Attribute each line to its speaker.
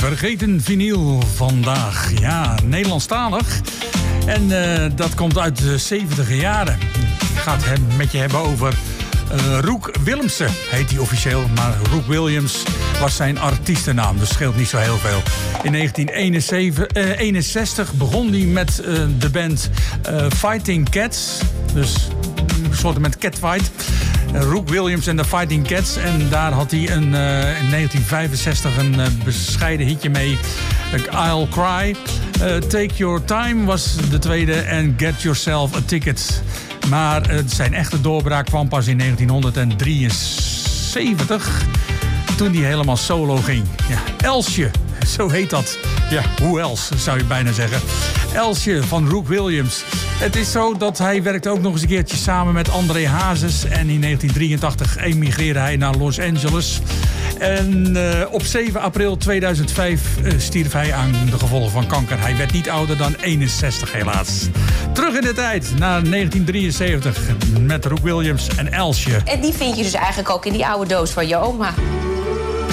Speaker 1: Vergeten vinyl vandaag. Ja, Nederlandstalig. En dat komt uit de 70e jaren. Ik ga het met je hebben over Roek Willemsen, heet hij officieel. Maar Roek Williams was zijn artiestennaam, dus scheelt niet zo heel veel. In 1961 begon hij met de band Fighting Cats. Dus een soort met catfight. Roek Williams en de Fighting Cats. En daar had hij in 1965 een bescheiden hitje mee. I'll Cry. Take Your Time was de tweede. En Get Yourself a Ticket. Maar zijn echte doorbraak kwam pas in 1973. Toen hij helemaal solo ging. Ja, Elsje, zo heet dat. Ja, hoe else zou je bijna zeggen. Elsje van Roek Williams. Het is zo dat hij werkte ook nog eens een keertje samen met André Hazes. En in 1983 emigreerde hij naar Los Angeles. En op 7 april 2005 stierf hij aan de gevolgen van kanker. Hij werd niet ouder dan 61 helaas. Terug in de tijd, naar 1973 met Roek Williams en Elsje.
Speaker 2: En die vind je dus eigenlijk ook in die oude doos van je oma.